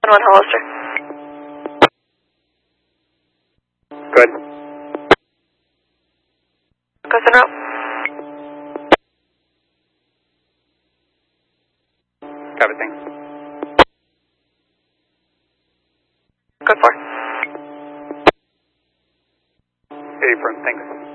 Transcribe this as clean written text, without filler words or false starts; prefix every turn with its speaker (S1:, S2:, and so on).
S1: 1 Hollister.
S2: Good.
S1: Goes en route.
S2: Copy, thanks.
S1: Code 4.
S2: Affirm, thanks.